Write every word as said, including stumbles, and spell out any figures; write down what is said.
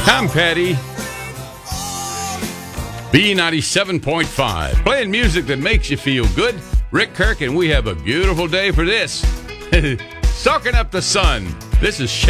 I'm Patty. B ninety-seven point five. Playing music that makes you feel good. Rick Kirk, and we have a beautiful day for this. Soaking up the sun. This is Shell.